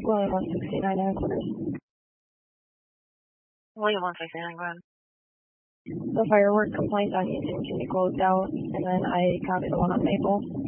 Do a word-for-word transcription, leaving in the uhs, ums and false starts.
William one sixty-nine headquarters. William one sixty-nine, go ahead. The firework complaint on YouTube can be closed out, and then I copied the one on Maple.